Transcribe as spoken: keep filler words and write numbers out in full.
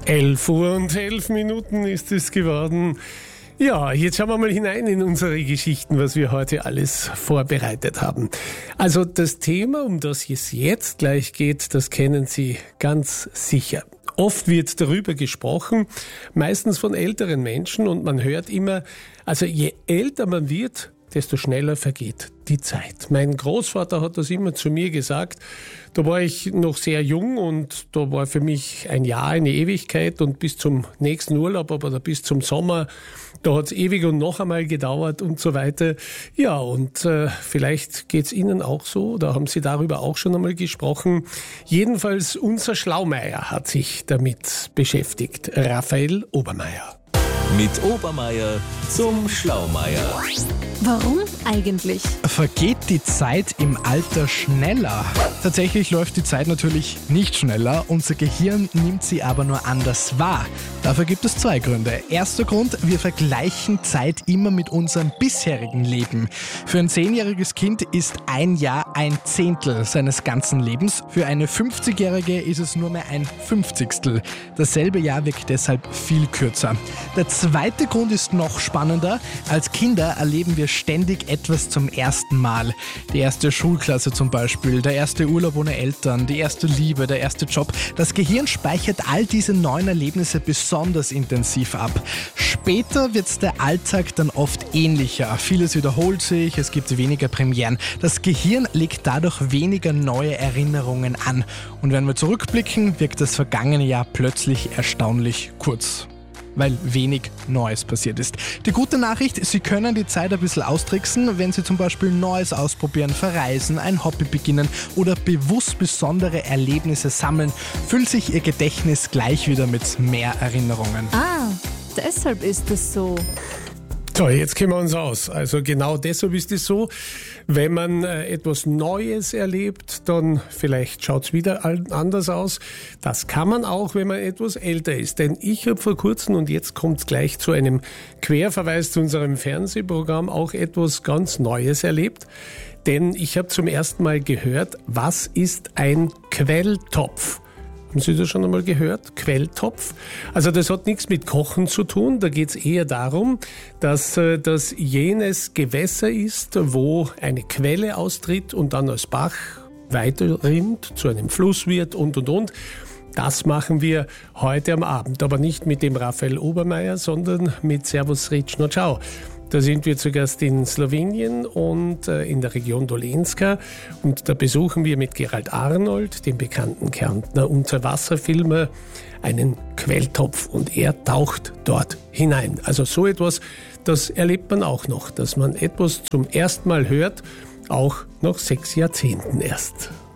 elf Uhr und elf Minuten ist es geworden. Ja, jetzt schauen wir mal hinein in unsere Geschichten, was wir heute alles vorbereitet haben. Also das Thema, um das es jetzt gleich geht, das kennen Sie ganz sicher. Oft wird darüber gesprochen, meistens von älteren Menschen, und man hört immer, also je älter man wird, desto schneller vergeht die Zeit. Mein Großvater hat das immer zu mir gesagt. Da war ich noch sehr jung und da war für mich ein Jahr eine Ewigkeit, und bis zum nächsten Urlaub, aber bis zum Sommer, da hat es ewig und noch einmal gedauert und so weiter. Ja, und äh, vielleicht geht's Ihnen auch so, da haben Sie darüber auch schon einmal gesprochen. Jedenfalls unser Schlaumeier hat sich damit beschäftigt, Raphael Obermeier. Mit Obermeier zum Schlaumeier. Warum eigentlich? Vergeht die Zeit im Alter schneller? Tatsächlich läuft die Zeit natürlich nicht schneller, unser Gehirn nimmt sie aber nur anders wahr. Dafür gibt es zwei Gründe. Erster Grund, wir vergleichen Zeit immer mit unserem bisherigen Leben. Für ein zehnjähriges Kind ist ein Jahr ein Zehntel seines ganzen Lebens. Für eine fünfzigjährige ist es nur mehr ein Fünfzigstel. Dasselbe Jahr wirkt deshalb viel kürzer. Der zweite Grund ist noch spannender. Als Kinder erleben wir ständig etwas zum ersten Mal. Die erste Schulklasse zum Beispiel, der erste Urlaub ohne Eltern, die erste Liebe, der erste Job. Das Gehirn speichert all diese neuen Erlebnisse besonders intensiv ab. Später wird der Alltag dann oft ähnlicher. Vieles wiederholt sich, es gibt weniger Premieren. Das Gehirn legt dadurch weniger neue Erinnerungen an. Und wenn wir zurückblicken, wirkt das vergangene Jahr plötzlich erstaunlich kurz, weil wenig Neues passiert ist. Die gute Nachricht, Sie können die Zeit ein bisschen austricksen, wenn Sie zum Beispiel Neues ausprobieren, verreisen, ein Hobby beginnen oder bewusst besondere Erlebnisse sammeln, füllt sich Ihr Gedächtnis gleich wieder mit mehr Erinnerungen. Ah, deshalb ist es so. So, jetzt kennen wir uns aus. Also genau deshalb ist es so, wenn man äh, etwas Neues erlebt, dann vielleicht schaut es wieder anders aus. Das kann man auch, wenn man etwas älter ist. Denn ich habe vor kurzem, und jetzt kommt es gleich zu einem Querverweis zu unserem Fernsehprogramm, auch etwas ganz Neues erlebt. Denn ich habe zum ersten Mal gehört, was ist ein Quelltopf? Haben Sie das schon einmal gehört? Quelltopf? Also das hat nichts mit Kochen zu tun. Da geht es eher darum, dass äh, das jenes Gewässer ist, wo eine Quelle austritt und dann als Bach weiterrinnt, zu einem Fluss wird und, und, und. Das machen wir heute am Abend. Aber nicht mit dem Raphael Obermeier, sondern mit Servus Rečeno Ciao. Da sind wir zu Gast in Slowenien und äh, in der Region Dolenjska, und da besuchen wir mit Gerald Arnold, dem bekannten Kärntner Unterwasserfilmer, einen Quelltopf, und er taucht dort hinein. Also so etwas, das erlebt man auch noch, dass man etwas zum ersten Mal hört, auch nach sechs Jahrzehnten erst.